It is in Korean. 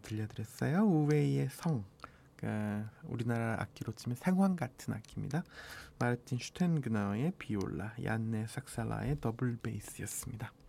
들려드렸어요. 우웨이의 성. 그러니까 우리나라 악기로 치면 상황 같은 악기입니다. 마르틴 슈텐그너의 비올라, 얀네 삭살라의 더블 베이스였습니다.